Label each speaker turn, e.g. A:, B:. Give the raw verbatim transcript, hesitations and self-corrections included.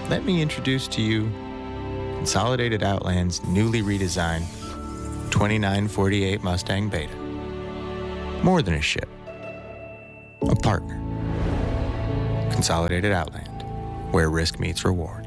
A: let me introduce to you Consolidated Outland's newly redesigned twenty-nine forty-eight Mustang Beta. More than a ship, a partner. Consolidated Outland, where risk meets reward.